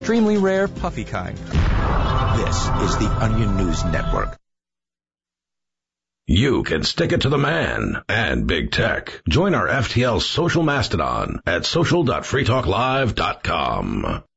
extremely rare, puffy kind. This is the Onion News Network. You can stick it to the man and big tech. Join our FTL social mastodon at social.freetalklive.com.